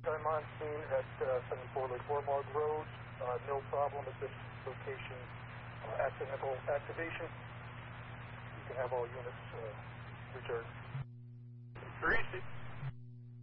I'm on scene at 74 Lake Ormond Road. No problem at this location. Accidental activation. You can have all units return. 360.